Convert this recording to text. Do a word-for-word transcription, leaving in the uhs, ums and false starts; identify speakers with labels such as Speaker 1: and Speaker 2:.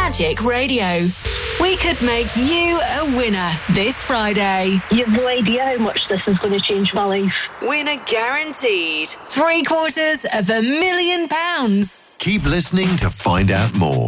Speaker 1: Magic Radio. We could make you a winner this Friday.
Speaker 2: You've no idea how much this is going to change my life.
Speaker 1: Winner guaranteed. Three quarters of a million pounds.
Speaker 3: Keep listening to find out more.